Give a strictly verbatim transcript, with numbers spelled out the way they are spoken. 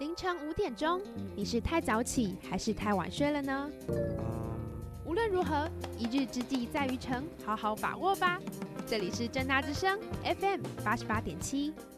凌晨五点钟，你是太早起还是太晚睡了呢？无论如何，一日之计在于晨，好好把握吧。这里是政大之声 F M 八十八点七。